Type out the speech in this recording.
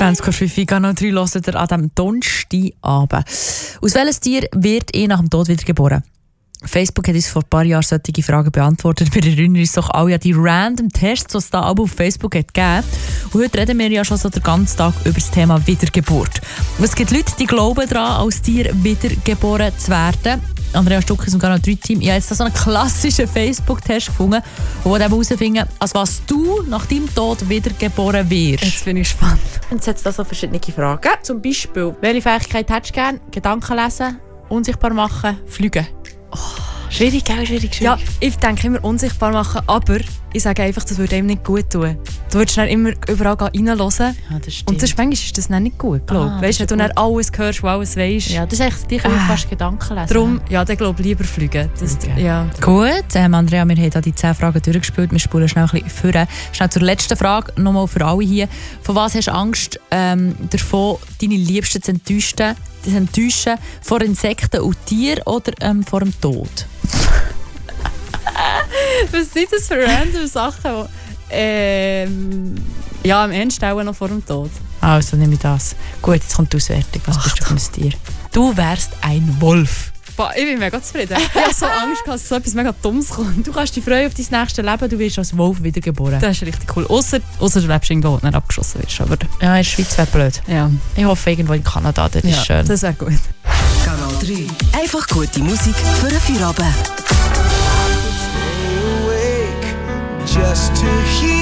20.05 Kanal 3 hört ihr an diesem Donnerstagabend. Aus welches Tier wird nach dem Tod wiedergeboren? Facebook hat uns vor ein paar Jahren solche Fragen beantwortet. Wir erinnern uns doch alle an die random Tests, die es da auf Facebook hat gegeben. Und heute reden wir ja schon so den ganzen Tag über das Thema Wiedergeburt. Und es gibt Leute, die glauben daran, als Tier wiedergeboren zu werden. Andrea Stuck aus dem Kanal 3-Team. Ich habe jetzt so einen klassischen Facebook-Test gefunden, wo wir herausfinden, als was du nach deinem Tod wiedergeboren wirst. Jetzt bin ich gespannt. Und jetzt da so verschiedene Fragen. Zum Beispiel, welche Fähigkeit hättest du gerne? Gedanken lesen, unsichtbar machen, fliegen. Oh, schwierig, gell? Schwierig. Ja, ich denke immer unsichtbar machen, aber ich sage einfach, das würde einem nicht gut tun. Du würdest dann immer überall reinhören. Ja, das stimmt. Und manchmal ist das dann nicht gut, glaube ich. Weißt du, wenn du dann alles hörst, alles weisst. Ja, das ist echt, dich fast Gedanken lesen. Darum, ja, dann glaube ich lieber fliegen. Das, okay. Ja. Gut, Andrea, wir haben die 10 Fragen durchgespielt. Wir spulen schnell ein bisschen vor. Schnell zur letzten Frage, nochmal für alle hier. Von was hast du Angst, davon, deine Liebsten zu enttäuschen? Vor Insekten und Tieren oder vor dem Tod? Was sind das für random Sachen? Ja, am Ende auch noch vor dem Tod. Also nehme ich das. Gut, jetzt kommt die Auswertung. Was bist du für ein Tier? Du wärst ein Wolf. Boah, ich bin mega zufrieden. Ich habe so Angst, dass so etwas mega Dummes kommt. Du kannst dich freuen auf dein nächstes Leben. Du wirst als Wolf wiedergeboren. Das ist richtig cool. Ausser du lebst irgendwo, wo du nicht abgeschossen wirst. Aber ja, in der Schweiz wäre blöd. Ja. Ich hoffe irgendwo in Kanada. Das ist schön. Das wäre gut. Kanal 3. Einfach gute Musik für einen Feierabend. Just to hear